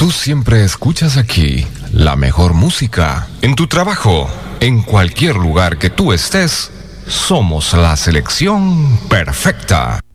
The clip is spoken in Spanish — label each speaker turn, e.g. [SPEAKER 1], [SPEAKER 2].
[SPEAKER 1] Tú siempre escuchas aquí la mejor música. En tu trabajo, en cualquier lugar que tú estés, somos la selección perfecta.